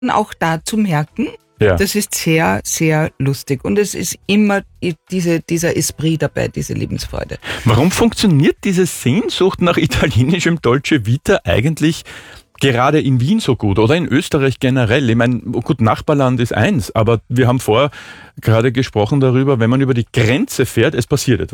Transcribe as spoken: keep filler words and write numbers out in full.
auch da zu merken. Ja. Das ist sehr, sehr lustig. Und es ist immer diese, dieser Esprit dabei, diese Lebensfreude. Warum funktioniert diese Sehnsucht nach italienischem Dolce Vita eigentlich gerade in Wien so gut oder in Österreich generell? Ich meine, gut, Nachbarland ist eins, aber wir haben vorher gerade gesprochen darüber, wenn man über die Grenze fährt, es passiert etwas.